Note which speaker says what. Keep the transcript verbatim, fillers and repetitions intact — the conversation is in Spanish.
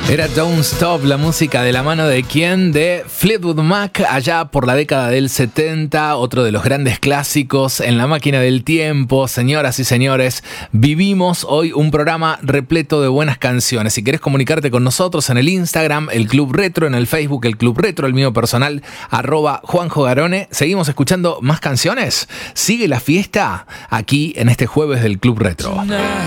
Speaker 1: Era Don't Stop, la música de la mano de quién, de Fleetwood Mac, allá por la década del setenta, otro de los grandes clásicos en la máquina del tiempo. Señoras y señores, vivimos hoy un programa repleto de buenas canciones. Si querés comunicarte con nosotros en el Instagram, el Club Retro, en el Facebook, el Club Retro, el mío personal, arroba Juanjo Garone. Seguimos escuchando más canciones. Sigue la fiesta aquí en este jueves del Club Retro.